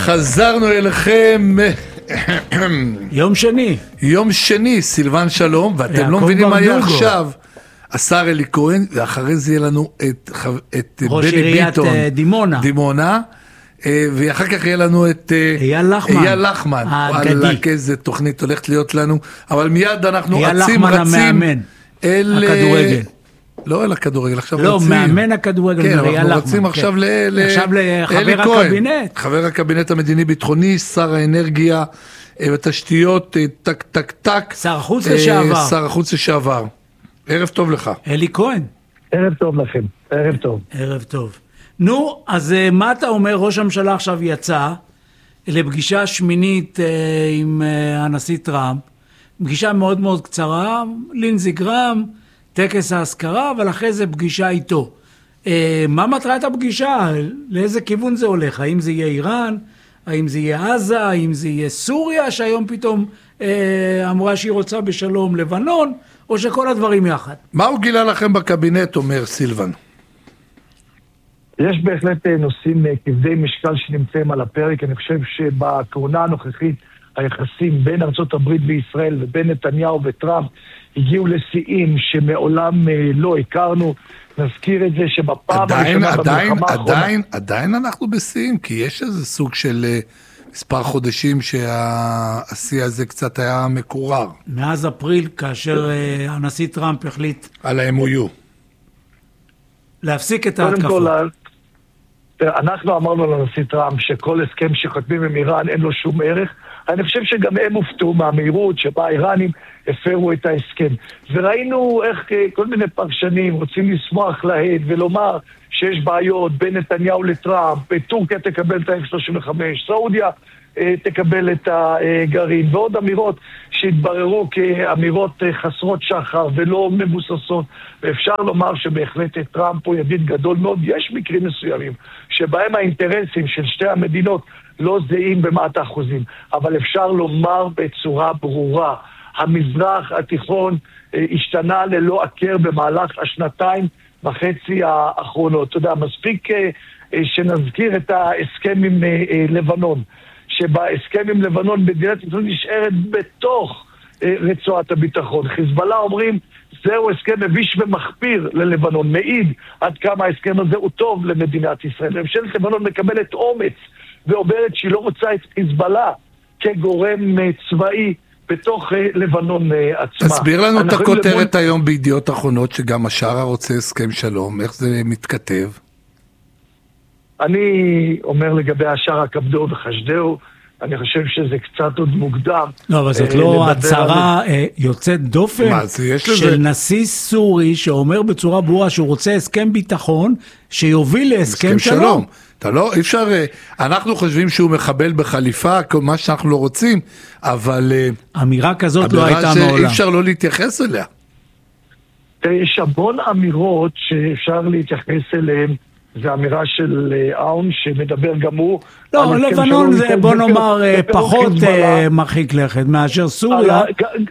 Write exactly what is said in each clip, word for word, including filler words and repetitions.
חזרנו אליכם יום שני יום שני, סילבן שלום, ואתם לא מבינים מה יהיה עכשיו. השר אלי כהן, ואחרי זה יהיה לנו את, את בני ביטון דימונה, דימונה ואחר כך יהיה לנו את אייל לחמן, אייל לחמן האגדי. איזה תוכנית הולכת להיות לנו, אבל מיד אנחנו רצים רצים אל הכדורגל, לא אל הכדורגל, עכשיו לא, רצים. מאמן הכדורגל. כן, אנחנו רצים עכשיו לחבר הקבינט. חבר הקבינט המדיני-ביטחוני, שר האנרגיה ותשתיות, טק טק טק. שר החוץ לשעבר. שר החוץ לשעבר. ערב טוב לך. אלי כהן. ערב טוב לכם, ערב טוב. ערב טוב. נו, אז מה אתה אומר? ראש הממשלה עכשיו יצא לפגישה שמינית עם הנשיא טראמפ. פגישה מאוד מאוד קצרה, לינזי גרם, טקס ההזכרה, אבל אחרי זה פגישה איתו. אה, מה מטרת הפגישה? לאיזה כיוון זה הולך? האם זה יהיה איראן? האם זה יהיה עזה? האם זה יהיה סוריה, שהיום פתאום אה, אמרה שהיא רוצה בשלום, לבנון, או שכל הדברים יחד? מה הוא גילה לכם בקבינט, אומר סילבן? יש בהחלט נושאים כבדי משקל שנמצאים על הפרק. אני חושב שבכהונה הנוכחית היחסים בין ארצות הברית וישראל ובין נתניהו וטראמפ הגיעו לשיאים שמעולם לא הכרנו. נזכיר את זה שבפעם הראשונה במלחמה האחרונה... עדיין, עדיין אנחנו בשיאים, כי יש איזה סוג של מספר חודשים שהשיא הזה קצת היה מקורר. מאז אפריל, כאשר הנשיא טראמפ החליט... על ה-אם או יו. להפסיק את ההתקפה. אנחנו אמרנו לנשיא טראמפ שכל הסכם שחותמים עם איראן אין לו שום ערך. אני חושב שגם הם הופתעו מהמהירות שבה האיראנים הפרו את ההסכם. וראינו איך כל מיני פרשנים רוצים לשמוח להד ולומר שיש בעיות בין נתניהו לטראמפ, טורקיה תקבל את ה-אף שלושים וחמש, סעודיה תקבל את הגרעין, ועוד אמירות שהתבררו כאמירות חסרות שחר ולא מבוססות. ואפשר לומר שבהחלט טראמפ הוא ידיד גדול מאוד. יש מקרים מסוימים שבהם האינטרסים של שתי המדינות לא זהים במאת האחוזים, אבל אפשר לומר בצורה ברורה, המזרח התיכון השתנה ללא הכר במהלך השנתיים וחצי האחרונות. אתה יודע, מספיק שנזכיר את ההסכם עם לבנון, שבהסכם עם לבנון מדינת ישראל נשארת בתוך רצועת הביטחון. חיזבאללה אומרים, זהו הסכם מביש ומחפיר ללבנון, מעיד עד כמה ההסכם הזה הוא טוב למדינת ישראל. ממשלת לבנון מקבלת אומץ ואומרת שהיא לא רוצה את חיזבאללה כגורם צבאי בתוך לבנון עצמה. תסביר לנו את הכותרת היום בידיעות אחרונות שגם השארה רוצה הסכם שלום, איך זה מתכתב? אני אומר לגבי השארה כבדו וחשדהו, אני חושב שזה קצת עוד מוקדם. לא, אבל זאת לא הצהרה יוצאת דופן של נשיא סורי שאומר בצורה ברורה שהוא רוצה הסכם ביטחון שיוביל להסכם שלום. אתה לא, אי אפשר, אנחנו חושבים שהוא מחבל בחליפה, כל מה שאנחנו לא רוצים, אבל... אמירה כזאת לא הייתה מעולם. אי אפשר לא להתייחס אליה. יש המון אמירות שאפשר להתייחס אליהן, זה אמירה של אאון שמדבר גם הוא. לא, לבנון זה בוא נאמר פחות מרחיק לכת מאשר סוריה.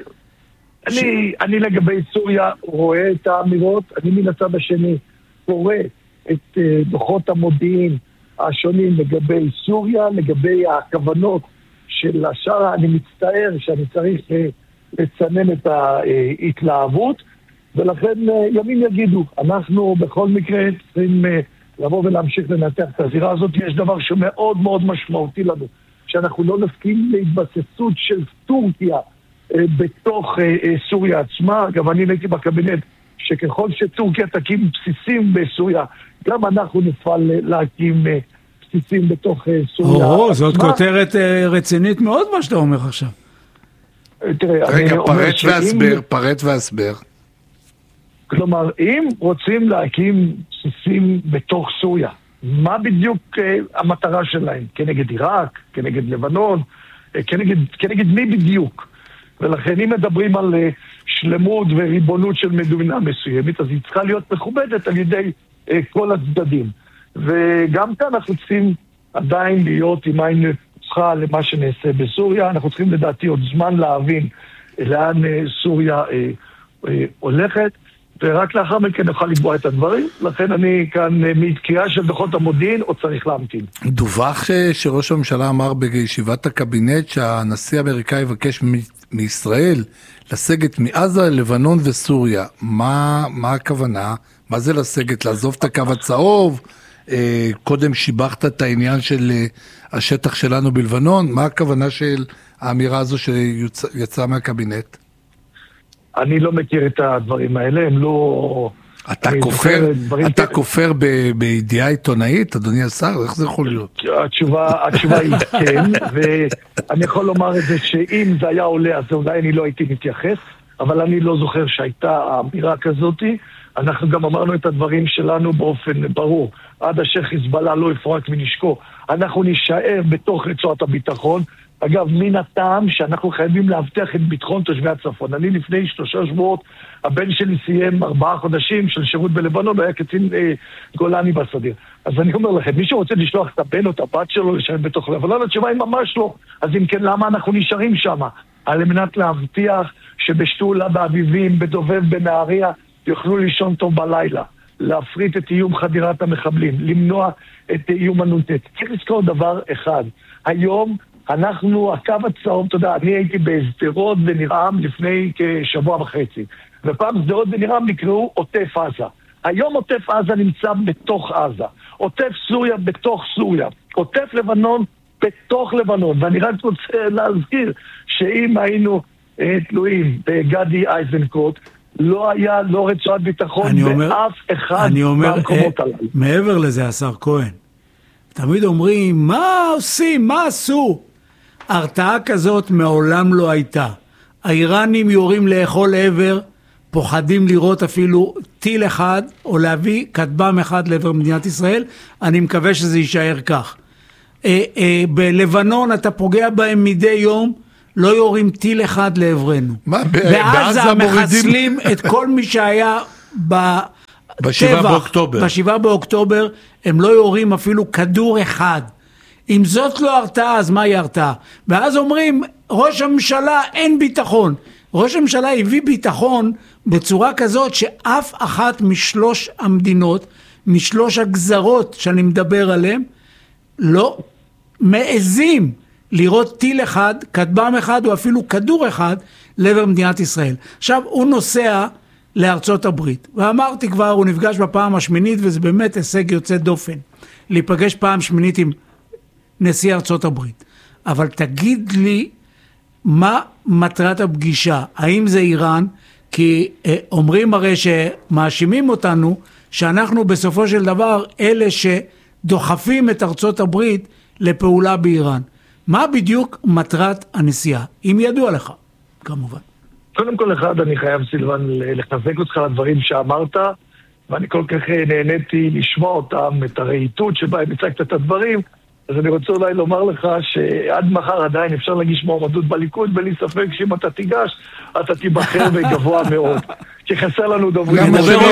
אני לגבי סוריה רואה את האמירות, אני מן הצד השני קורא את דוחות המודיעין השונים לגבי סוריה, לגבי הכוונות של השארה. אני מצטער שאני צריך לצנן את ההתלהבות, ולכן ימים יגידו. אנחנו בכל מקרה צריכים לבוא ולהמשיך לנתח את הזירה הזאת. יש דבר שמאוד מאוד משמעותי לנו, שאנחנו לא נסכים להתבססות של טורקיה בתוך סוריה עצמה. גם אני הייתי בקבינט שככל שטורקיה תקים בסיסים בסוריה, גם אנחנו נפעל להקים בסיסים בתוך סוריה. או, זאת כותרת רצינית מאוד מה שאתה אומר עכשיו. רגע, פרט והסבר, פרט והסבר. כלומר, אם רוצים להקים בסיסים בתוך סוריה, מה בדיוק המטרה שלהם? כנגד עיראק, כנגד לבנון, כנגד, כנגד מי בדיוק? ולכן אם מדברים על שלמות וריבונות של מדינה מסוימת, אז היא צריכה להיות מכובדת על ידי כל הצדדים. וגם כאן אנחנו צריכים עדיין להיות עם עין פקוחה למה שנעשה בסוריה. אנחנו צריכים לדעתי עוד זמן להבין לאן סוריה הולכת. ורק לאחר מכן נוכל לקבוע את הדברים, לכן אני כאן מתקיעה של דוחות המודיעין, או צריך להמתין. דווח ש... שראש הממשלה אמר בישיבת הקבינט שהנשיא האמריקאי יבקש מ... מישראל לסגת מעזה, לבנון וסוריה. מה, מה הכוונה? מה זה לסגת? לעזוב את הקו הצהוב? אה, קודם שיבחת את העניין של אה, השטח שלנו בלבנון. מה הכוונה של האמירה הזו שיצאה מהקבינט? אני לא מכיר את הדברים האלה, הם לא... אתה כופר, אתה כופר בידיעה עיתונאית, אדוני השר? איך זה יכול להיות? התשובה, התשובה היא כן, ואני יכול לומר את זה שאם זה היה עולה, אז אולי אני לא הייתי מתייחס, אבל אני לא זוכר שהייתה אמירה כזאת. אנחנו גם אמרנו את הדברים שלנו באופן ברור. עד אשר חיזבאללה לא יפרק מנשקו, אנחנו נשאר בתוך רצועת הביטחון. אגב, מן הטעם שאנחנו חייבים להבטיח את ביטחון תושבי הצפון. אני לפני שלושה שבועות, הבן שלי סיים ארבעה חודשים של שירות בלבנון, היה קצין אה, גולני בסדיר. אז אני אומר לכם, מי שרוצה לשלוח את הבן או את הבת שלו לשבת בתוך לבנון, התשובה היא ממש לא. אז אם כן, למה אנחנו נשארים שם? על מנת להבטיח שבשתולה, באביבים, בדובב, בנהריה, יוכלו לישון טוב בלילה. להפריט את איום חדירת המחבלים, למנוע את איום הנונטט. צריך לזכור דבר אחד. היום אנחנו, הקו הצהוב, תודה, אני הייתי בסדרות ונרעם לפני כשבוע וחצי. ופעם סדרות ונרעם נקראו עוטף עזה. היום עוטף עזה נמצא בתוך עזה. עוטף סוריה בתוך סוריה. עוטף לבנון בתוך לבנון. ואני רק רוצה להזכיר שאם היינו אה, תלויים בגדי אייזנקוט, לא היה לא רצועת ביטחון אומר, באף אחד מהמקומות הללו. מעבר לזה, השר כהן, תמיד אומרים, מה עושים? מה עשו? הרתעה כזאת מעולם לא הייתה. האיראנים יורים לאכול עבר, פוחדים לראות אפילו טיל אחד, או להביא כטב"ם אחד לעבר מדינת ישראל. אני מקווה שזה יישאר כך. אה, אה, בלבנון אתה פוגע בהם מדי יום, לא יורים טיל אחד לעברנו. מה? בעזה מחסלים את כל מי שהיה בשבעה באוקטובר. בשבעה באוקטובר הם לא יורים אפילו כדור אחד. אם זאת לא הרתעה, אז מה היא הרתעה? ואז אומרים, ראש הממשלה אין ביטחון. ראש הממשלה הביא ביטחון בצורה כזאת שאף אחת משלוש המדינות, משלוש הגזרות שאני מדבר עליהן, לא מעזים לראות טיל אחד, כטב"ם אחד או אפילו כדור אחד לעבר מדינת ישראל. עכשיו הוא נוסע לארצות הברית, ואמרתי כבר, הוא נפגש בפעם השמינית, וזה באמת הישג יוצא דופן, להיפגש פעם שמינית עם נשיא ארצות הברית. אבל תגיד לי, מה מטרת הפגישה? האם זה איראן? כי אה, אומרים הרי שמאשימים אותנו, שאנחנו בסופו של דבר אלה שדוחפים את ארצות הברית לפעולה באיראן. מה בדיוק מטרת הנסיעה? אם ידוע לך, כמובן. קודם כל אחד, אני חייב סילבן לחזק אותך לדברים שאמרת, ואני כל כך נהניתי לשמוע אותם, את הרהיטות שבה הם הצגת את הדברים, אז אני רוצה אולי לומר לך שעד מחר עדיין אפשר להגיש מועמדות בליכוד, בלי ספק שאם אתה תיגש, אתה תיבחר וגבוה מאוד. כי חסר לנו דוברים.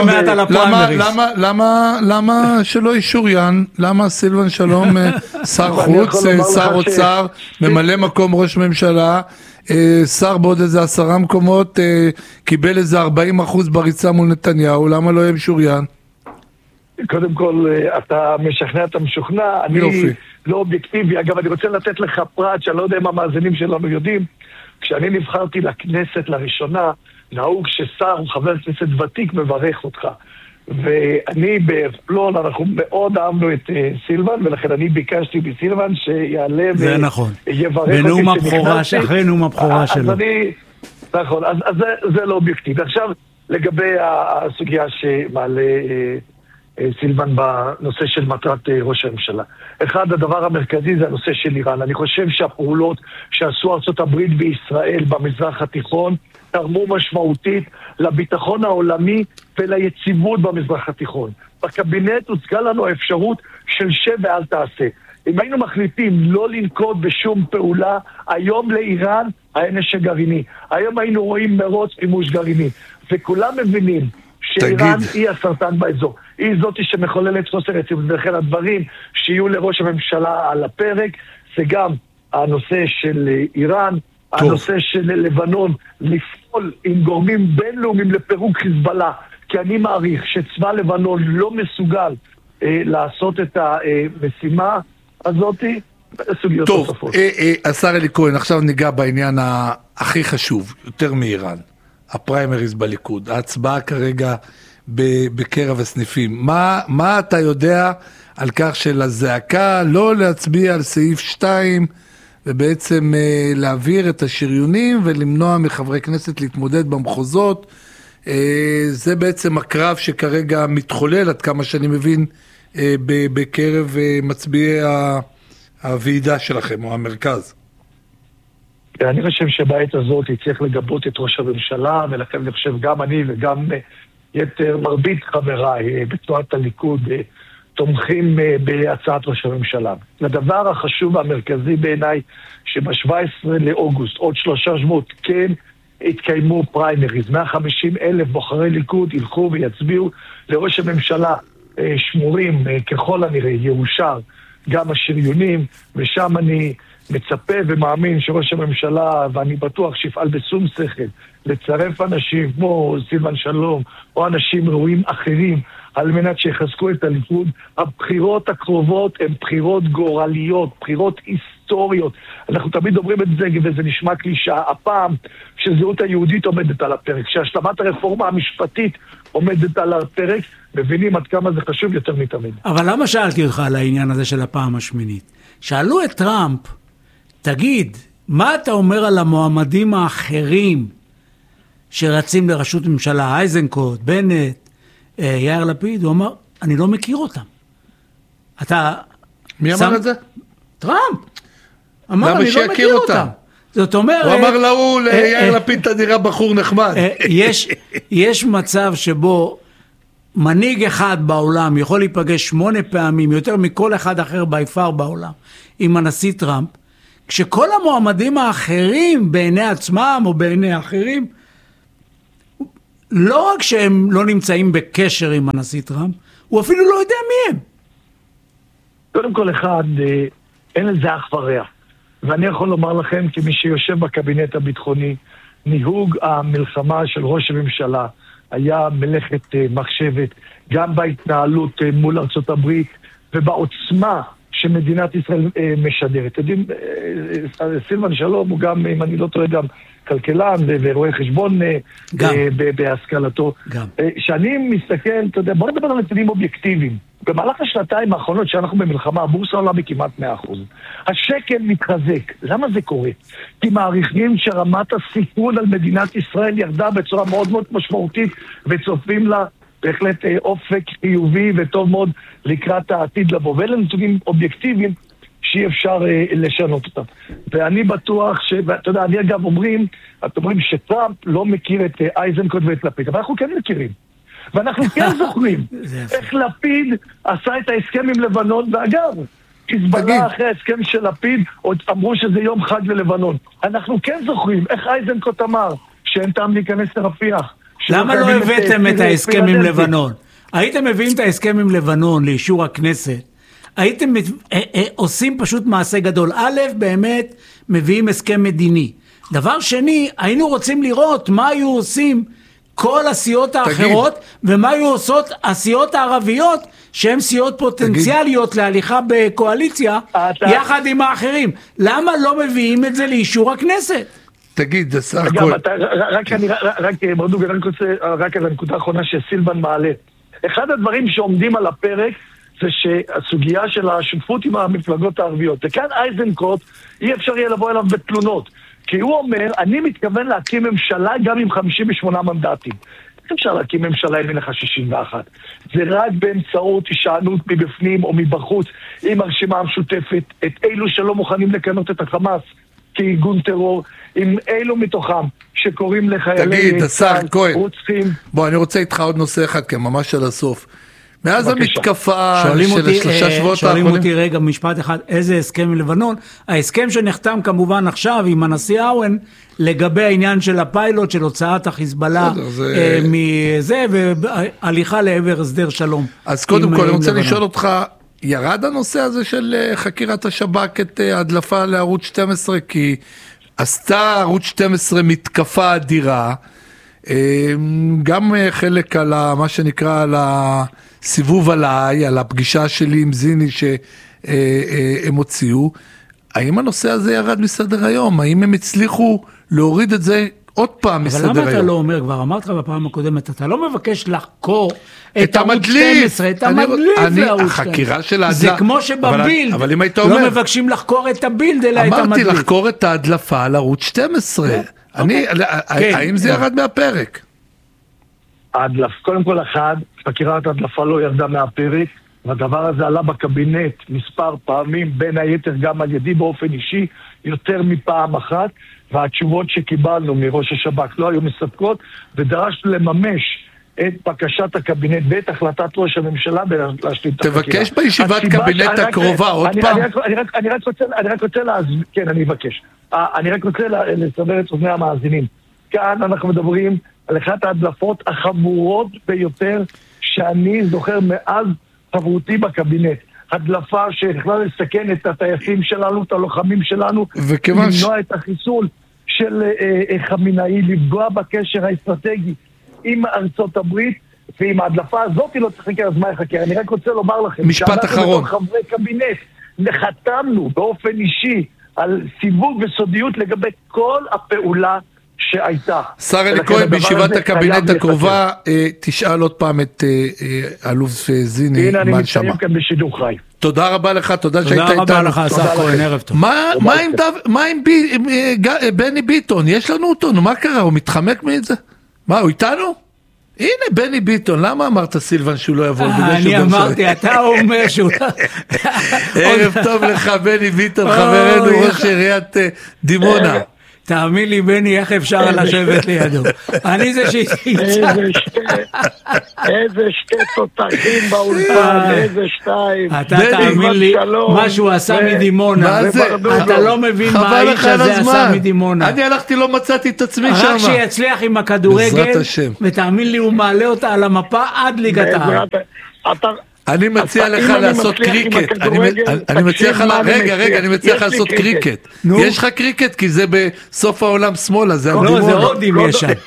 למה שלא ישוריין? למה סילבן שלום, שר חוץ, שר אוצר, ממלא מקום ראש ממשלה, שר בעוד איזה עשרה מקומות, קיבל איזה ארבעים אחוז בריצה מול נתניהו, למה לא יהיה משוריין? קודם כל, אתה משכנע, אתה משוכנע, אני לא אובייקטיבי. אגב, אני רוצה לתת לך פרט שאני לא יודע אם המאזינים שלנו יודעים. כשאני נבחרתי לכנסת לראשונה, נהוג ששר או חבר כנסת ותיק מברך אותך. ואני בפלון, אנחנו מאוד אהבנו את סילבן, ולכן אני ביקשתי בסילבן שיעלה זה נכון. ויברך אותי בנאום הבכורה, אחרי נאום הבכורה שלו. אז אני, נכון, אז, אז זה, זה לא אובייקטיבי. עכשיו, לגבי הסוגיה שמעלה סילבן בנושא של מטרת ראש הממשלה. אחד, הדבר המרכזי זה הנושא של איראן. אני חושב שהפעולות שעשו ארצות הברית וישראל במזרח התיכון תרמו משמעותית לביטחון העולמי וליציבות במזרח התיכון. בקבינט הוצגה לנו האפשרות של שב ואל תעשה. אם היינו מחליטים לא לנקוט בשום פעולה, היום לאיראן היה נשק גרעיני. היום היינו רואים מרוץ מימוש גרעיני. וכולם מבינים שאיראן היא הסרטן באזור. היא זאת שמחוללת חוסר יציבות. ולכן הדברים שיהיו לראש הממשלה על הפרק, זה גם הנושא של איראן, הנושא של לבנון, לפעול עם גורמים בינלאומיים לפירוק חיזבאללה, כי אני מעריך שצבא לבנון לא מסוגל אה, לעשות את המשימה הזאת, סוגיות טוב, נוספות. אה, אה, השר אלי כהן, עכשיו ניגע בעניין הכי חשוב, יותר מאיראן, הפריימריז בליכוד, ההצבעה כרגע בקרב הסניפים. מה, מה אתה יודע על כך של הזעקה לא להצביע על סעיף שתיים, ובעצם אה, להעביר את השריונים ולמנוע מחברי כנסת להתמודד במחוזות? אה, זה בעצם הקרב שכרגע מתחולל, עד כמה שאני מבין, אה, בקרב אה, מצביעי הוועידה שלכם, או המרכז. אני חושב שבעת הזאת צריך לגבות את ראש הממשלה, ולכן אני חושב גם אני וגם יתר מרבית חבריי בתנועת הליכוד תומכים בהצעת ראש הממשלה. הדבר החשוב והמרכזי בעיניי, שב-שבעה עשר לאוגוסט, עוד שלושה שבועות, כן התקיימו פריימריז. מאה וחמישים אלף בוחרי ליכוד ילכו ויצביעו לראש הממשלה, שמורים ככל הנראה, יאושר גם השריונים, ושם אני מצפה ומאמין שראש הממשלה, ואני בטוח שיפעל בשום שכל, לצרף אנשים כמו סילבן שלום, או אנשים ראויים אחרים, על מנת שיחזקו את הליכוד. הבחירות הקרובות הן בחירות גורליות, בחירות היסטוריות. אנחנו תמיד אומרים את זה, וזה נשמע קלישאה. הפעם שזהות היהודית עומדת על הפרק, שהשלמת הרפורמה המשפטית עומדת על הפרק, מבינים עד כמה זה חשוב יותר מתמיד. אבל למה שאלתי אותך על העניין הזה של הפעם השמינית? שאלו את טראמפ, תגיד, מה אתה אומר על המועמדים האחרים שרצים לראשות ממשלה, אייזנקוט, בנט, יאיר לפיד? הוא אמר, אני לא מכיר אותם. אתה... מי שם... אמר את זה? טראמפ. אמר, אני לא מכיר אותם. אותם. זאת אומרת... הוא אמר להוא, ליאיר לפיד אתה נראה בחור נחמד. יש, יש מצב שבו מנהיג אחד בעולם יכול להיפגש שמונה פעמים, יותר מכל אחד אחר ביפר בעולם, עם הנשיא טראמפ, כשכל המועמדים האחרים בעיני עצמם או בעיני האחרים, לא רק שהם לא נמצאים בקשר עם הנשיא טראמפ, הוא אפילו לא יודע מי הם. קודם כל אחד, אין לזה אח ורע. ואני יכול לומר לכם, כמי שיושב בקבינט הביטחוני, ניהוג המלחמה של ראש הממשלה היה מלאכת מחשבת, גם בהתנהלות מול ארצות הברית ובעוצמה שמדינת ישראל משדרת. אתם יודעים, סילבן שלום הוא גם, אם אני לא טועה, גם כלכלן ורואה חשבון בהשכלתו. שאני מסתכל, אתה יודע, בוא נדבר על נתונים אובייקטיביים. במהלך השנתיים האחרונות שאנחנו במלחמה, הבורסה עולה בכמעט מאה אחוז. השקל מתחזק. למה זה קורה? כי מעריכים שרמת הסיכון על מדינת ישראל ירדה בצורה מאוד מאוד משמעותית, וצופים לה בהחלט אופק חיובי וטוב מאוד לקראת העתיד לבוא. ואלה נתונים אובייקטיביים שאי אפשר לשנות אותם. ואני בטוח ש... ואתה יודע, אני אגב אומרים, אתם אומרים שטראמפ לא מכיר את אייזנקוט ואת לפיד, אבל אנחנו כן מכירים. ואנחנו כן זוכרים איך לפיד עשה את ההסכם עם לבנון, ואגב, חיזבאללה אחרי ההסכם של לפיד, עוד אמרו שזה יום חג ללבנון. אנחנו כן זוכרים איך אייזנקוט אמר שאין טעם להיכנס לרפיח. למה לא הבאתם את ההסכם עם לבנון? הייתם מביאים את ההסכם עם לבנון לאישור הכנסת, הייתם עושים פשוט מעשה גדול. א', באמת מביאים הסכם מדיני. דבר שני, היינו רוצים לראות מה היו עושים כל הסיעות האחרות, תגיד. ומה היו עושות הסיעות הערביות, שהן סיעות פוטנציאליות תגיד. להליכה בקואליציה, אתה... יחד עם האחרים. למה לא מביאים את זה לאישור הכנסת? תגיד, השר הכל. רק אני, רק מרדוג, אני רוצה, רק על הנקודה האחרונה שסילבן מעלה. אחד הדברים שעומדים על הפרק, זה שהסוגיה של השותפות עם המפלגות הערביות. וכאן אייזנקוט, אי אפשר יהיה לבוא אליו בתלונות. כי הוא אומר, אני מתכוון להקים ממשלה גם עם חמישים ושמונה מנדטים. איך אפשר להקים ממשלה עם לך שישים ואחת? זה רק באמצעות הישענות מבפנים או מבחוץ, עם הרשימה המשותפת, את אלו שלא מוכנים לקנות את החמאס כארגון טרור, עם אלו מתוכם שקוראים לחיילי... תגיד, השר כהן, בוא, אני רוצה איתך עוד נושא אחד, כי ממש על הסוף. מאז המתקפה של השלושה שבועות האחרונים... שואלים אותי רגע משפט אחד, איזה הסכם עם לבנון? ההסכם שנחתם כמובן עכשיו עם הנשיא אוון, לגבי העניין של הפיילוט, של הוצאת החיזבאללה מזה, והליכה לעבר הסדר שלום. אז קודם כל, אני רוצה לשאול אותך, ירד הנושא הזה של חקירת השב"כ את הדלפה לערוץ שתים עשרה, כי עשתה ערוץ שתים עשרה מתקפה אדירה, גם חלק על מה שנקרא על הסיבוב עליי, על הפגישה שלי עם זיני שהם הוציאו. האם הנושא הזה ירד מסדר היום? האם הם הצליחו להוריד את זה עוד פעם מסדר היום? אבל למה אתה לא אומר, כבר אמרת בפעם הקודמת, אתה לא מבקש לחקור את ערוץ המדליף, שתים עשרה, את המדליף לערוץ החקירה של ההדלפה. זה כמו שבבילד, אבל אם היית אומר, לא מבקשים לחקור את הבילד, אלא את המדליף. אמרתי לחקור את ההדלפה על ערוץ שתים עשרה. אני, האם זה ירד מהפרק? ההדלף, קודם כל אחד, חקירת ההדלפה לא ירדה מהפרק, והדבר הזה עלה בקבינט מספר פעמים, בין היתר גם על ידי באופן אישי, יותר מפעם אחת, והתשובות שקיבלנו מראש השב"כ לא היו מספקות, ודרשנו לממש את בקשת הקבינט ואת החלטת ראש הממשלה ולהשלים את החקירה. תבקש בישיבת קבינט הקרובה, עוד פעם. אני רק רוצה להסביר, כן, אני אבקש. אני רק רוצה לסבר את אוזני המאזינים. כאן אנחנו מדברים על אחת ההדלפות החמורות ביותר שאני זוכר מאז חברותי בקבינט. הדלפה שיכלה לסכן את הטייסים שלנו, את הלוחמים שלנו, למנוע ש... את החיסול של אה, חמינאי, לפגוע בקשר האסטרטגי עם ארצות הברית, ועם ההדלפה הזאת לא צריך לקרוא, אז מה יחקר? אני רק רוצה לומר לכם, משפט אחרון. חברי קבינט, נחתמנו באופן אישי על סיווג וסודיות לגבי כל הפעולה שהייתה. שר אלי כהן, בישיבת הקבינט הקרובה, תשאל עוד פעם את אלוף זיני. הנה אני מצטרף כאן בשידור חי. תודה רבה לך, תודה שהיית איתנו. תודה רבה לך, שר כהן, ערב טוב. מה עם בני ביטון? יש לנו אותו, מה קרה? הוא מתחמק מזה? מה, הוא איתנו? הנה בני ביטון, למה אמרת סילבן שהוא לא יבוא? אני אמרתי, אתה אומר שהוא... ערב טוב לך בני ביטון, חברנו ראש עיריית דימונה. תאמין לי בני, איך אפשר לשבת לידו? אני זה שיצא. איזה שתי תותחים באולפן, איזה שתיים. אתה תאמין לי, מה שהוא עשה מדימונה. אתה לא מבין מה האיש הזה עשה מדימונה. אני הלכתי, לא מצאתי את עצמי שם. רק שיצליח עם הכדורגל, ותאמין לי, הוא מעלה אותה על המפה עד ליגת העל. אני מציע לך לעשות קריקט, אני מציע לך, רגע, רגע, אני מציע לך לעשות קריקט. יש לך קריקט כי זה בסוף העולם שמאלה, זה לא, זה הודים יש שם.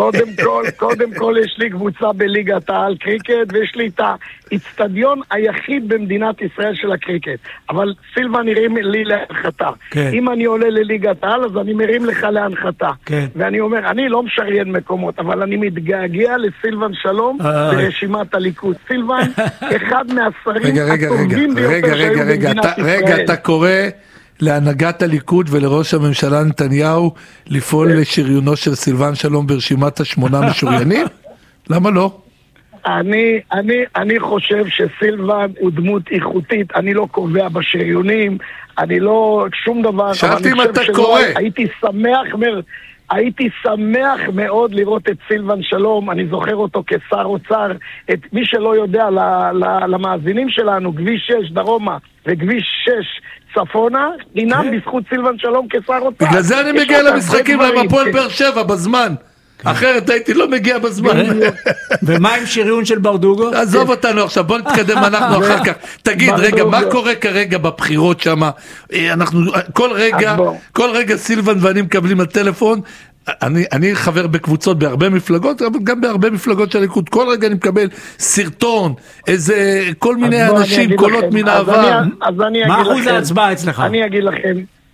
קודם כל יש לי קבוצה בליגת העל קריקט, ויש לי את האצטדיון היחיד במדינת ישראל של הקריקט. אבל סילבן הרים לי להנחתה. אם אני עולה לליגת העל, אז אני מרים לך להנחתה. ואני אומר, אני לא משריין מקומות, אבל אני מתגעגע לסילבן שלום ברשימת הליכוד. סילבן, אחד מהשרים הטובים ביותר שהיו במדינת ישראל. רגע, אתה קורא להנהגת הליכוד ולראש הממשלה נתניהו לפעול לשריונו של סילבן שלום ברשימת השמונה משוריינים? למה לא? אני, אני, אני חושב שסילבן הוא דמות איכותית, אני לא קובע בשריונים, אני לא, שום דבר. שאלתי אם אתה קורא. הייתי שמח מאוד. הייתי שמח מאוד לראות את סילבן שלום, אני זוכר אותו כשר אוצר, את מי שלא יודע, למאזינים שלנו, כביש שש דרומה וכביש שש צפונה, הינם בזכות סילבן שלום כשר אוצר. בגלל זה אני מגיע למשחקים עם הפועל באר שבע בזמן. אחרת הייתי לא מגיע בזמן. ומה עם שריון של ברדוגו? עזוב אותנו עכשיו, בוא נתקדם אנחנו אחר כך. תגיד, רגע, מה קורה כרגע בבחירות שם? אנחנו, כל רגע, כל רגע סילבן ואני מקבלים הטלפון, אני, אני חבר בקבוצות בהרבה מפלגות, אבל גם בהרבה מפלגות של הליכוד, כל רגע אני מקבל סרטון, איזה, כל מיני אנשים, קולות מן העבר. מה אחוז ההצבעה אצלך? אני אגיד לכם,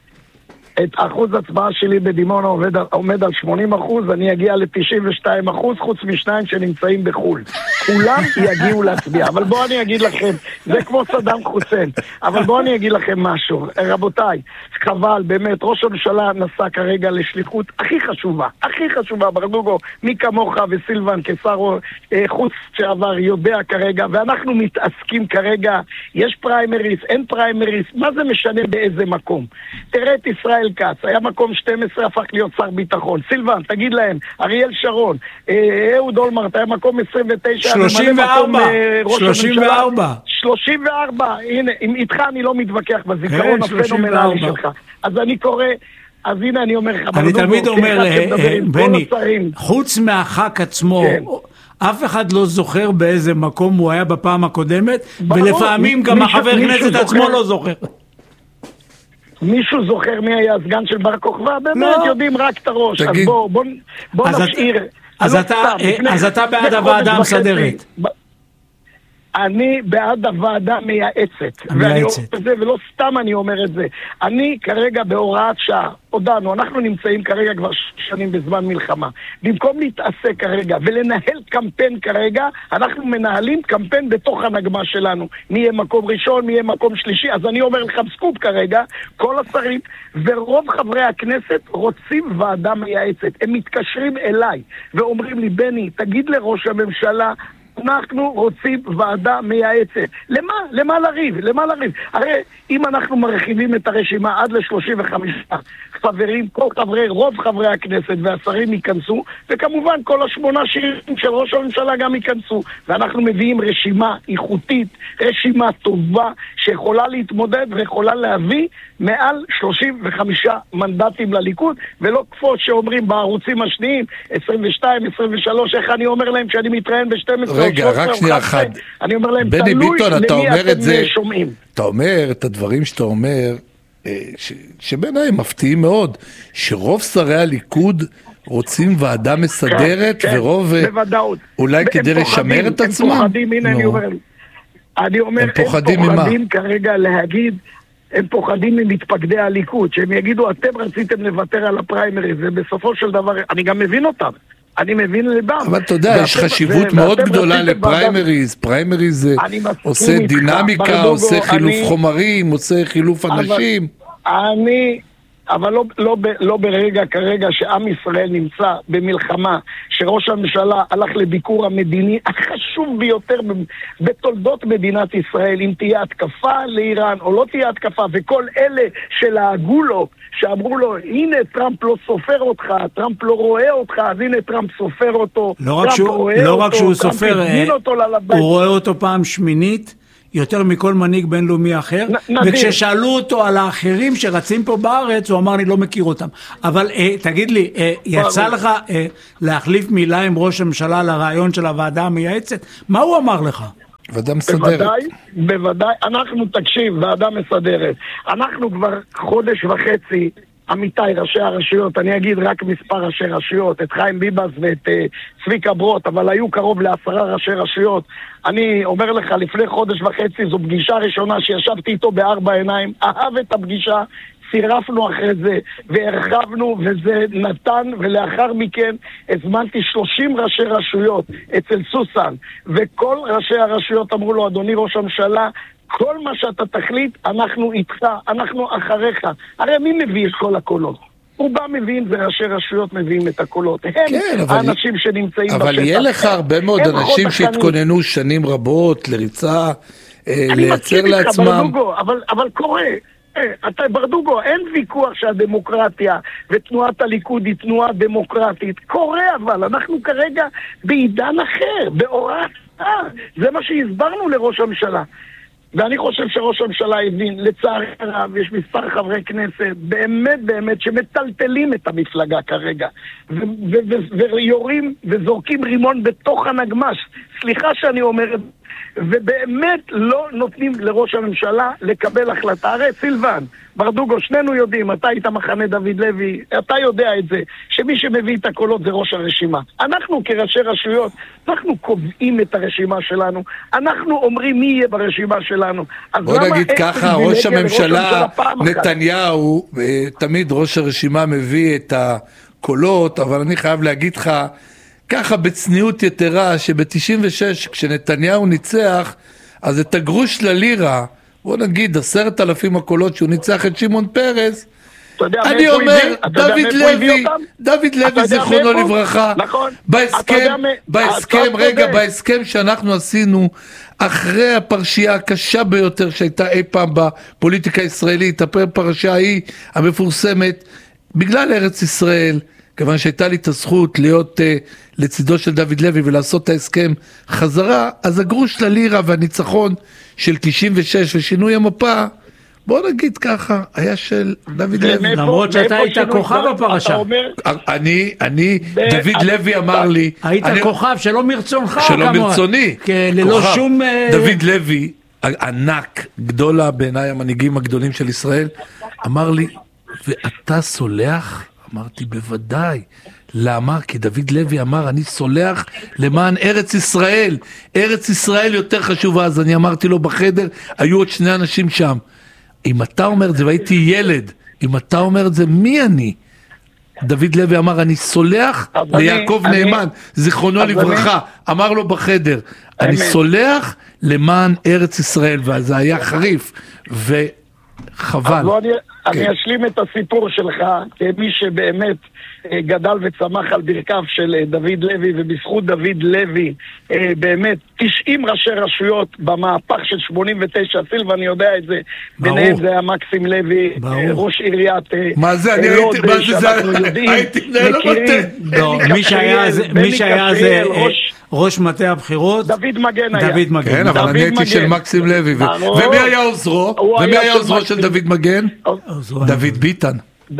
את אחוז הצבעה שלי בדימונה עומד, עומד על שמונים אחוז, אני אגיע ל-תשעים ושתיים אחוז, חוץ משניים שנמצאים בחול. כולם יגיעו להצביע. אבל בואו אני אגיד לכם, זה כמו סדאם חוסיין, אבל בואו אני אגיד לכם משהו. רבותיי, חבל, באמת, ראש הממשלה נסע כרגע לשליחות הכי חשובה, הכי חשובה, ברדוגו, מי כמוך וסילבן כשר חוץ שעבר יודע כרגע, ואנחנו מתעסקים כרגע, יש פריימריס, אין פריימריס, מה זה משנה באיזה מקום? תראה את ישראל קץ, היה מקום שתים עשרה, הפך להיות שר ביטחון. סילבן, תגיד להם, אריאל שרון, אהוד אולמרט, היה מקום עשרים ותשע, שלושים וארבע, שלושים וארבע. שלושים וארבע, הנה, איתך אני לא מתווכח בזיכרון הפנומנלי שלך. אז אני קורא, אז הנה אני אומר לך, אני תמיד אומר, בני, חוץ מהח"כ עצמו, אף אחד לא זוכר באיזה מקום הוא היה בפעם הקודמת, ולפעמים גם החבר כנסת עצמו לא זוכר. מישהו זוכר מי היה הסגן של בר כוכבא? באמת יודעים רק את הראש. אז בוא, בוא, בוא נשאיר. אז אתה בעד הוועדה המסדרת. אני בעד הוועדה מייעצת, ואני אומר את זה, ולא סתם אני אומר את זה. אני כרגע בהוראת שעה, הודענו, אנחנו נמצאים כרגע כבר שנים בזמן מלחמה. במקום להתעסק כרגע ולנהל קמפיין כרגע, אנחנו מנהלים קמפיין בתוך הנגמה שלנו. מי יהיה מקום ראשון, מי יהיה מקום שלישי. אז אני אומר לך סקופ כרגע, כל השרים ורוב חברי הכנסת רוצים ועדה מייעצת. הם מתקשרים אליי ואומרים לי, בני, תגיד לראש הממשלה, אנחנו רוצים ועדה מייעצת. למה? למה לריב? למה לריב? הרי אם אנחנו מרחיבים את הרשימה עד ל-שלושים וחמישה חברים, כל חברי, רוב חברי הכנסת והשרים ייכנסו, וכמובן כל השמונה שירים של ראש הממשלה גם ייכנסו. ואנחנו מביאים רשימה איכותית, רשימה טובה, שיכולה להתמודד ויכולה להביא מעל שלושים וחמישה מנדטים לליכוד, ולא כפות שאומרים בערוצים השניים, עשרים ושתיים, עשרים ושלוש, איך אני אומר להם שאני מתראיין ב-שתים עשרה, רגע, רק שנייה אחת. אני אומר להם, בני ביטון, אתה אומר את זה, שומעים. אתה אומר את הדברים שאתה אומר, ש, שבעיניי מפתיעים מאוד, שרוב שרי הליכוד רוצים ועדה מסדרת, כן, ורוב כן, בוודאות. אולי כדי פוחדים, לשמר את עצמם? הם פוחדים, הנה no. אני אומר, אני אומר, הם פוחדים, הם פוחדים כרגע להגיד, הם פוחדים ממתפקדי הליכוד, שהם יגידו, אתם רציתם לוותר על הפריימריז, ובסופו של דבר, אני גם מבין אותם. אני מבין לבם. אבל אתה יודע, יש חשיבות מאוד גדולה לפריימריז. פריימריז עושה דינמיקה, עושה חילוף חומרים, עושה חילוף אנשים. אני, אבל לא, לא, לא ברגע כרגע שעם ישראל נמצא במלחמה, שראש הממשלה הלך לביקור המדיני החשוב ביותר בתולדות מדינת ישראל, אם תהיה התקפה לאיראן או לא תהיה התקפה, וכל אלה שלהגו לו, שאמרו לו, הנה טראמפ לא סופר אותך, טראמפ לא רואה אותך, אז הנה טראמפ סופר אותו, לא רק שהוא, לא רק שהוא סופר, הוא רואה אותו פעם שמינית, יותר מכל מנהיג בינלאומי אחר, וכששאלו אותו על האחרים שרצים פה בארץ, הוא אמר, אני לא מכיר אותם. אבל תגיד לי, יצא לך להחליף מילה עם ראש הממשלה לרעיון של הוועדה המייעצת? מה הוא אמר לך? ועדה מסדרת. בוודאי, בוודאי, אנחנו תקשיב, ועדה מסדרת. אנחנו כבר חודש וחצי, עמיתי ראשי הרשויות, אני אגיד רק מספר ראשי רשויות, את חיים ביבס ואת uh, צביקה ברוט, אבל היו קרוב לעשרה ראשי רשויות. אני אומר לך, לפני חודש וחצי, זו פגישה ראשונה שישבתי איתו בארבע עיניים, אהב את הפגישה, צירפנו אחרי זה והרחבנו וזה נתן, ולאחר מכן הזמנתי שלושים ראשי רשויות אצל סוסן, וכל ראשי הרשויות אמרו לו, אדוני ראש הממשלה, כל מה שאתה תחליט, אנחנו איתך, אנחנו אחריך. הרי מי מביא את כל הקולות? רובם מביאים, וראשי רשויות מביאים את הקולות. הם כן, האנשים שנמצאים אבל בשטח. אבל יהיה לך הרבה מאוד אנשים שהתכוננו שנים רבות לריצה, לייצר לעצמם. ברדוגו, אבל, אבל קורה. אתה ברדוגו, אין ויכוח שהדמוקרטיה ותנועת הליכוד היא תנועה דמוקרטית. קורה אבל, אנחנו כרגע בעידן אחר, בהוראת שעה. זה מה שהסברנו לראש הממשלה. ואני חושב שראש הממשלה הבין, לצערי הרב, יש מספר חברי כנסת, באמת באמת, שמטלטלים את המפלגה כרגע, ויורים וזורקים רימון בתוך הנגמש. סליחה שאני אומר את זה, ובאמת לא נותנים לראש הממשלה לקבל החלטה. הרי סילבן, ברדוגו, שנינו יודעים, אתה היית מחנה דוד לוי, אתה יודע את זה, שמי שמביא את הקולות זה ראש הרשימה. אנחנו כראשי רשויות, אנחנו קובעים את הרשימה שלנו, אנחנו אומרים מי יהיה ברשימה שלנו. בוא נגיד ככה, ראש הממשלה נתניהו, תמיד ראש הרשימה מביא את הקולות, אבל אני חייב להגיד לך, ככה בצניעות יתרה, שב-תשעים ושש כשנתניהו ניצח, אז את הגרוש ללירה, בוא נגיד עשרת אלפים הקולות שהוא ניצח את שמעון פרס, אני אומר, דוד לוי, דוד לוי זיכרונו לברכה, בהסכם, בהסכם, רגע, בהסכם שאנחנו עשינו, אחרי הפרשייה הקשה ביותר שהייתה אי פעם בפוליטיקה הישראלית, הפרשייה ההיא המפורסמת, בגלל ארץ ישראל, כיוון שהייתה לי את הזכות להיות uh, לצידו של דוד לוי ולעשות את ההסכם חזרה, אז הגרוש ללירה והניצחון של תשעים ושש ושינוי המפה, בוא נגיד ככה, היה של דוד לוי. למרות שאתה היית כוכב בפרשה. אני, אני, דוד לוי אמר לי... היית כוכב שלא מרצונך. שלא מרצוני. ללא שום... דוד לוי, ענק, גדולה בעיניי המנהיגים הגדולים של ישראל, אמר לי, ואתה סולח? אמרתי, בוודאי. למה? כי דוד לוי אמר, אני סולח למען ארץ ישראל. ארץ ישראל יותר חשובה. אז אני אמרתי לו בחדר, היו עוד שני אנשים שם. אם אתה אומר את זה, והייתי ילד, אם אתה אומר את זה, מי אני? דוד לוי אמר, אני סולח ליעקב אני, נאמן, אני, זיכרונו לברכה, אני, אמר לו בחדר, אני אמן. סולח למען ארץ ישראל, וזה היה חריף, וחבל. אז אני, כן. אני אשלים את הסיפור שלך, כמי שבאמת גדל וצמח על ברכיו של דוד לוי, ובזכות דוד לוי, באמת תשעים ראשי רשויות במהפך של שמונים ותשע, סילבן יודע את זה, ביניהם זה היה מקסים לוי, ראש עיריית מה זה, אני הייתי, מה זה זה, הייתי מנהל המטה. מי שהיה זה ראש מטה הבחירות, דוד מגן היה. דוד מגן. כן, אבל אני הייתי של מקסים לוי, ומי היה עוזרו? ומי היה עוזרו של דוד מגן? דוד ביטן.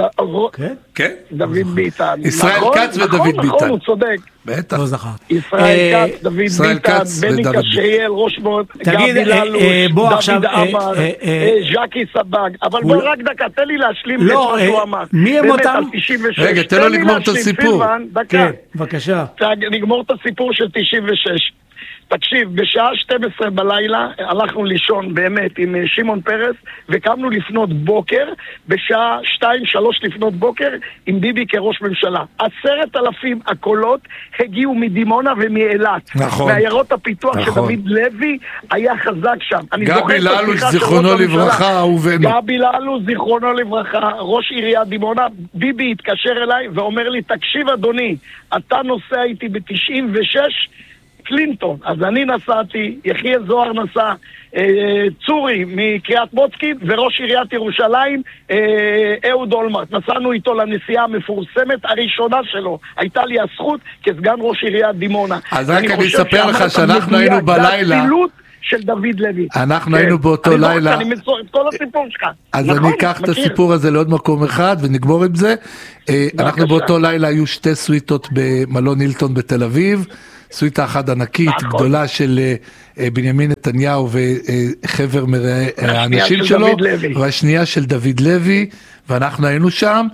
כן? דוד ביטן. ישראל כץ ודוד ביטן. נכון, הוא צ'ודק. בטח. לא זכר. ישראל כץ, דוד ביטן, בני קשריאל, ראש מות, גבי ללוש, דוד אמר, ז'קי סבג. אבל בוא רק דקה, תן לי להשלים את מה שהוא אמר. מי הם אותם? רגע, תן לו לגמור את הסיפור. כן, בבקשה. נגמור את הסיפור של תשעים ושש. תקשיב, בשעה שתים עשרה בלילה הלכנו לישון באמת עם שמעון פרס, וקמנו לפנות בוקר, בשעה שתיים שלוש לפנות בוקר, עם ביבי כראש ממשלה. עשרת אלפים הקולות הגיעו מדימונה ומאילת. נכון. מהעיירות הפיתוח נכון. שדוד לוי היה חזק שם. גבי ללוש, זיכרונו לברכה, אהובנו. גבי ללוש, זיכרונו לברכה, ראש עיריית דימונה. ביבי התקשר אליי ואומר לי, תקשיב אדוני, אתה נוסע איתי ב-תשעים ושש, קלינטון. אז אני נסעתי, יחיאל זוהר נסע, אה, צורי מקריית מוצקין, וראש עיריית ירושלים, אה, אהוד אולמרט. נסענו איתו לנסיעה המפורסמת הראשונה שלו. הייתה לי הזכות כסגן ראש עיריית דימונה. אז רק אני אספר לך שאנחנו היינו בלילה, של דוד לוי. אנחנו היינו באותו לילה. אני מסור את כל הסיפור שלך. אז אני אקח את הסיפור הזה לעוד מקום אחד ונגמור עם זה. אנחנו באותו לילה היו שתי סוויטות במלון הילטון בתל אביב. סוויטה אחת ענקית, גדולה של בנימין נתניהו וחבר האנשים שלו, והשנייה של דוד לוי, ואנחנו היינו שם,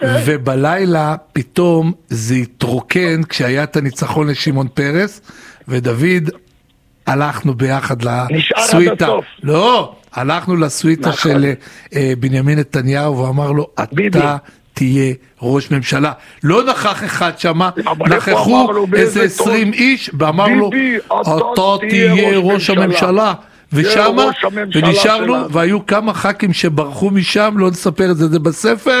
ובלילה פתאום זה התרוקן, כשהיה את הניצחון לשמעון פרס, ודוד, הלכנו ביחד לסוויטה. לא, הלכנו לסוויטה של בנימין נתניהו, ואמר לו, אתה תהיה ראש ממשלה. לא נכח אחד שמה, נכחו איזה עשרים איש, ואמר לו, אתה תהיה ראש הממשלה. ושמה, ונשארנו, והיו כמה ח"כים שברחו משם, לא נספר את זה, זה בספר,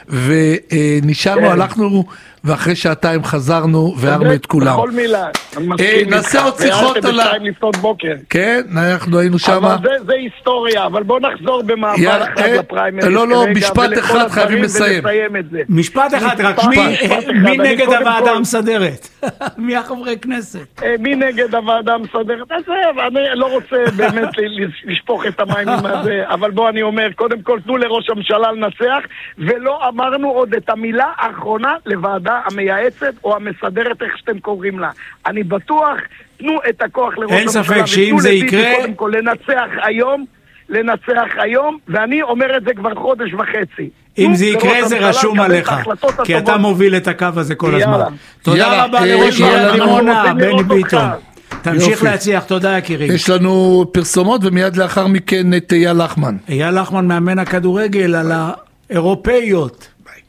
ונשארנו, הלכנו, ואחרי שעתיים חזרנו, והרנו את כולם. בכל מילה. נעשה עוד שיחות על ה... כן, אנחנו היינו שם. אבל זה היסטוריה, אבל בואו נחזור במעבר אחד לפריימריז. לא, לא, משפט אחד חייבים לסיים. משפט אחד, רק מי נגד הוועדה המסדרת? מי החברי כנסת? מי נגד הוועדה המסדרת? אז אני לא רוצה באמת לשפוך את המים עם הזה, אבל בואו אני אומר, קודם כל תנו לראש הממשלה לנצח, ולא אמרנו עוד את המילה האחרונה לוועדה המייעצת או המסדרת, איך שאתם קוראים לה. אני בטוח, תנו את הכוח לראש הממשלה. אין ספק שאם זה יקרה... קודם כל, לנצח היום, לנצח היום, ואני אומר את זה כבר חודש וחצי. אם זה יקרה זה רשום עליך, כי אתה מוביל את הקו הזה כל הזמן. תודה רבה לראש עיריית דימונה, בני ביטון. תמשיך להצליח, תודה יקירי. יש לנו פרסומות ומיד לאחר מכן את אייל לחמן. אייל לחמן מאמן הכדורגל על האירופאיות.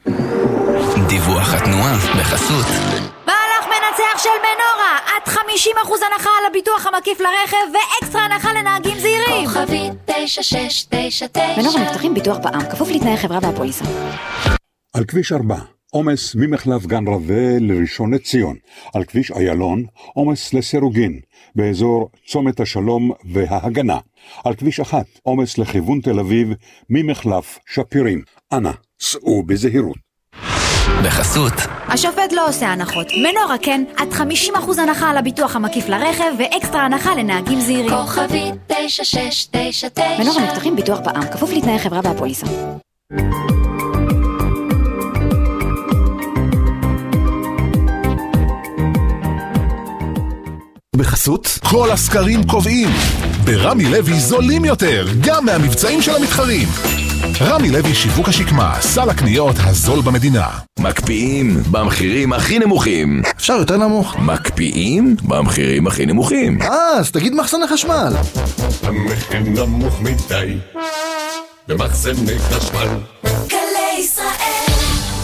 דיווח התנועה בחסות מהלך מנצח של מנורה, עד חמישים אחוז הנחה על הביטוח המקיף לרכב ואקסטרה הנחה לנהגים זהירים. כוכבי תשע שש תשע תשע. מנורה מבטחים ביטוח בע"מ, כפוף לתנאי חברה והפוליסה. על כביש ארבע, עומס ממחלף גן רווה לראשון לציון. על כביש איילון, עומס לסירוגין, באזור צומת השלום וההגנה. על כביש אחת, עומס לכיוון תל אביב, ממחלף שפירים. אנא, סעו בזהירות. בחסות השופט לא עושה הנחות, מנורה כן, עד חמישים אחוז הנחה על הביטוח המקיף לרכב ואקסטרה הנחה לנהגים זהירים. כוכבי תשע שש תשע תשע. מנורה מבטחים ביטוח בע"מ, כפוף לתנאי חברה והפוליסה. בחסות כל הסקרים קובעים ברמי לוי זולים יותר גם מהמבצעים של המתחרים. רמי לוי שיווק השקמה, סל הקניות הזול במדינה. מקפיאים במחירים הכי נמוכים. אפשר יותר נמוך. מקפיאים במחירים הכי נמוכים. אה, אז תגיד מחסני חשמל. המחיר נמוך מדי במחסני חשמל. גלי ישראל.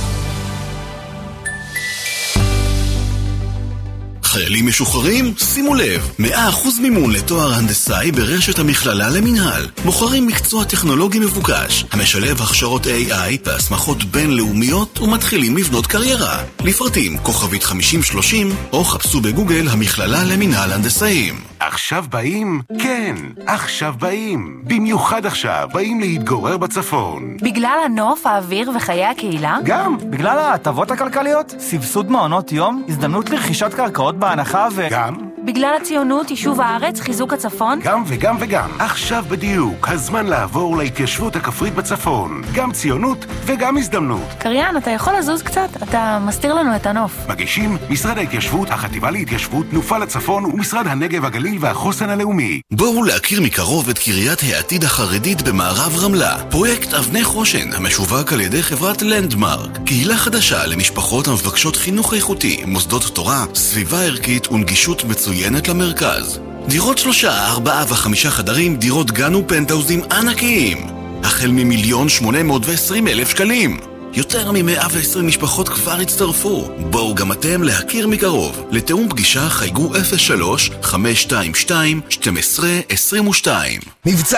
חיילים משוחררים? שימו לב, מאה אחוז מימון לתואר הנדסאי ברשת המכללה למנהל. מוכרים מקצוע טכנולוגי מבוקש, המשלב הכשרות איי איי והסמכות בינלאומיות ומתחילים לבנות קריירה. לפרטים כוכבית חמישים שלושים או חפשו בגוגל המכללה למנהל הנדסאים. עכשיו באים? כן, עכשיו באים. במיוחד עכשיו באים להתגורר בצפון. בגלל הנוף, האוויר וחיי הקהילה? גם, בגלל ההטבות הכלכליות, סבסוד מעונות יום, הזדמנות לרכישת קרקעות בהנחה ו... גם. בגלל הציונות, יישוב הארץ, חיזוק הצפון? גם וגם וגם. עכשיו בדיוק, הזמן לעבור להתיישבות הכפרית בצפון. גם ציונות וגם הזדמנות. קריין, אתה יכול לזוז קצת? אתה מסתיר לנו את הנוף. מגישים משרד ההתיישבות, החטיבה להתיישבות, תנופה לצפון ומשרד הנגב הגליל והחוסן הלאומי. בואו להכיר מקרוב את קריית העתיד החרדית במערב רמלה. פרויקט אבני חושן, המשווק על ידי חברת לנדמרק. קהילה חדשה למשפחות המבקשות חינוך איכותי, מוסדות תורה, סביבה ערכית ונגישות מצוינת למרכז. דירות שלושה, ארבעה וחמישה חדרים, דירות גן ופנטאוזים ענקיים. החל ממיליון שמונה מאות ועשרים אלף שקלים. יותר מ-מאה ועשרים משפחות כבר הצטרפו. בואו גם אתם להכיר מקרוב. לתאום פגישה חייגו אפס שלוש חמש שתיים שתיים שתים עשרה עשרים ושתיים. מבצע